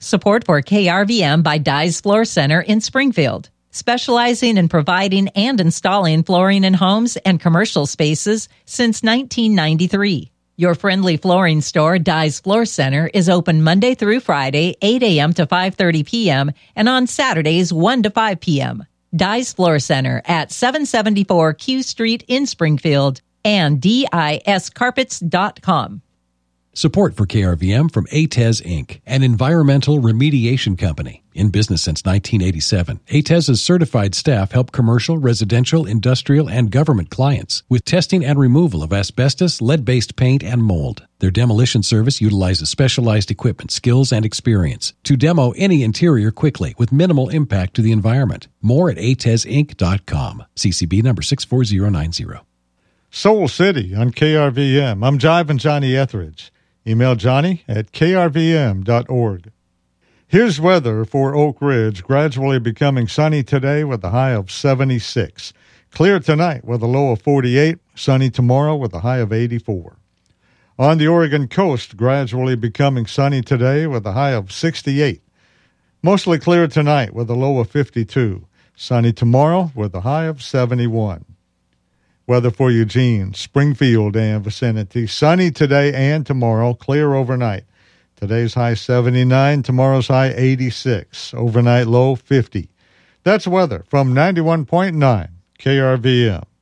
Support for KRVM by Dye's Floor Center in Springfield, specializing in providing and installing flooring in homes and commercial spaces since 1993. Your friendly flooring store, Dye's Floor Center, is open Monday through Friday, 8 a.m. to 5:30 p.m., and on Saturdays, 1 to 5 p.m. Dye's Floor Center at 774 Q Street in Springfield and discarpets.com. Support for KRVM from ATES Inc., an environmental remediation company. In business since 1987, ATES's certified staff help commercial, residential, industrial, and government clients with testing and removal of asbestos, lead-based paint, and mold. Their demolition service utilizes specialized equipment, skills, and experience to demo any interior quickly with minimal impact to the environment. More at atesinc.com. CCB number 64090. Soul City on KRVM. I'm Jiving Johnny Etheridge. Email Johnny at krvm.org. Here's weather for Oak Ridge. Gradually becoming sunny today with a high of 76. Clear tonight with a low of 48. Sunny tomorrow with a high of 84. On the Oregon coast, gradually becoming sunny today with a high of 68. Mostly clear tonight with a low of 52. Sunny tomorrow with a high of 71. Weather for Eugene, Springfield, and vicinity. Sunny today and tomorrow. Clear overnight. Today's high 79. Tomorrow's high 86. Overnight low 50. That's weather from 91.9 KRVM.